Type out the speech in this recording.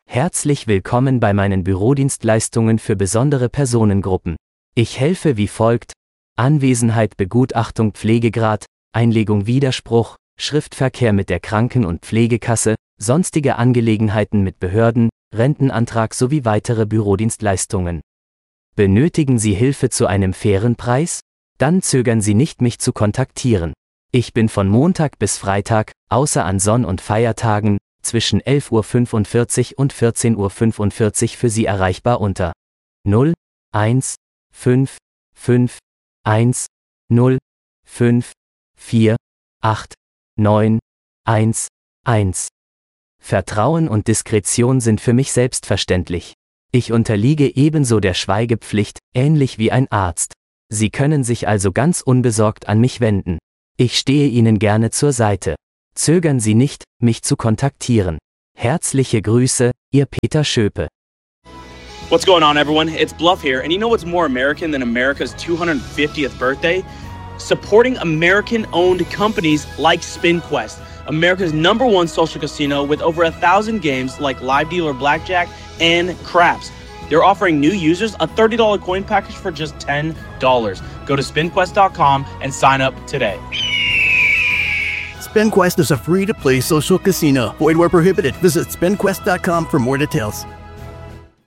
Herzlich willkommen bei meinen Bürodienstleistungen für besondere Personengruppen. Ich helfe wie folgt: Anwesenheit, Begutachtung, Pflegegrad, Einlegung, Widerspruch, Schriftverkehr mit der Kranken- und Pflegekasse, sonstige Angelegenheiten mit Behörden, Rentenantrag sowie weitere Bürodienstleistungen. Benötigen Sie Hilfe zu einem fairen Preis? Dann zögern Sie nicht, mich zu kontaktieren. Ich bin von Montag bis Freitag, außer an Sonn- und Feiertagen, zwischen 11:45 Uhr und 14:45 Uhr für Sie erreichbar unter 0 1 5 5 1 0 5 4 8 9 1 1. Vertrauen und Diskretion sind für mich selbstverständlich. Ich unterliege ebenso der Schweigepflicht, ähnlich wie ein Arzt. Sie können sich also ganz unbesorgt an mich wenden. Ich stehe Ihnen gerne zur Seite. Zögern Sie nicht, mich zu kontaktieren. Herzliche Grüße, Ihr Peter Schöpe. What's going on, everyone? It's Bluff here, and you know what's more American than America's 250th birthday? Supporting American-owned companies like SpinQuest, America's #1 social casino with over 1,000 games like Live Dealer Blackjack and Craps. They're offering new users a $30 coin package for just $10. Go to SpinQuest.com and sign up today. SpinQuest is a free-to-play social casino. Void where prohibited. Visit SpinQuest.com for more details.